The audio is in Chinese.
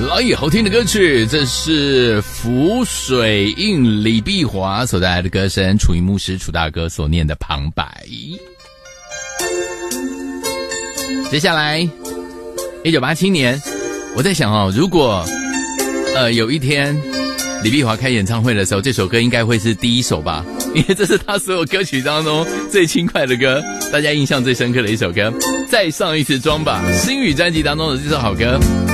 来，好听的歌曲，这是浮水印李碧华所带来的歌声，楚云牧师楚大哥所念的旁白。接下来1987年，我在想哦，如果有一天李碧华开演唱会的时候，这首歌应该会是第一首吧，因为这是他所有歌曲当中最轻快的歌，大家印象最深刻的一首歌。再上一次妆吧，星语专辑当中的这首好歌。